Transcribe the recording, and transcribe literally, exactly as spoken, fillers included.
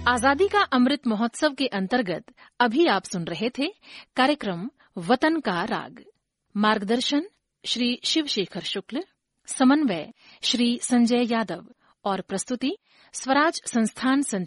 आजादी का अमृत महोत्सव के अंतर्गत अभी आप सुन रहे थे कार्यक्रम वतन का राग। मार्गदर्शन श्री शिवशेखर शुक्ल, समन्वय श्री संजय यादव और प्रस्तुति स्वराज संस्थान संचालक